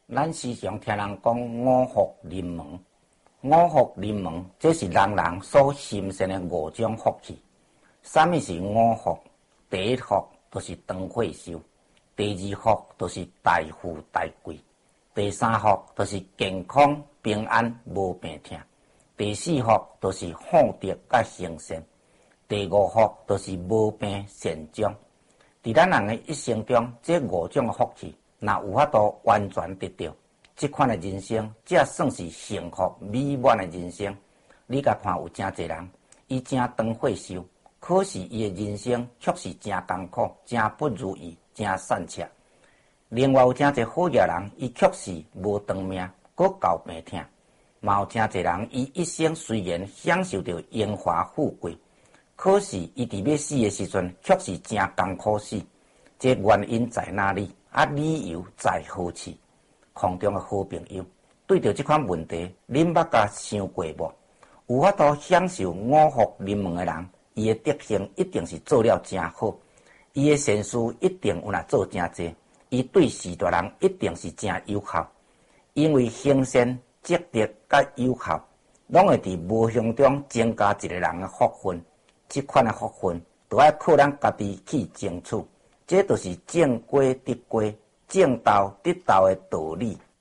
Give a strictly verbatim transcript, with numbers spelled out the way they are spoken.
咱时常听人讲五福临门，五福临门，这是人人所心生的五种福气。什么是五福？第一福就是长岁寿，第二福就是大富大贵，第三福就是健康平安无病痛，第四福就是福德甲兴盛，第五福就是无病善终。在咱人的一生中，这五种福气，若有法度完全得到，这款的人生，才算是幸福美满的人生。你甲看，有真侪人，伊真长岁寿，可是伊的人生却是真艰苦、真不如意、真散切。另外有真侪好业人，伊却是无长命，搁交病痛。嘛有真侪人，伊一生虽然享受着荣华富贵，可是伊伫要死的时阵，却是真艰苦死。这原因在哪里？啊，理由在何处？空中的好朋友，对着这款问题，恁捌甲想过无？有法度享受五福临门的人，伊的德行一定是做了真好，伊的善事一定有若做真济，伊对世大人一定是真友好，因为行善积德甲友好，拢会伫无形中增加一个人的福分。这款的福分，都要靠咱家己去争取。这就是正果得果、正道得道的道理。